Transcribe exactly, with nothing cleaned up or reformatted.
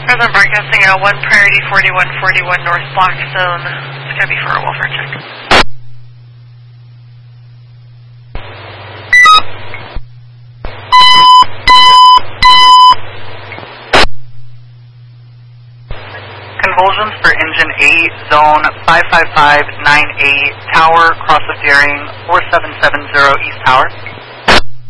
Northern Broadcasting uh, one Priority forty-one forty-one North Block Zone. It's going to be for a welfare check. Convulsions for engine eight, zone five five five nine eight, tower, cross of Deering, four seven seven zero East Tower.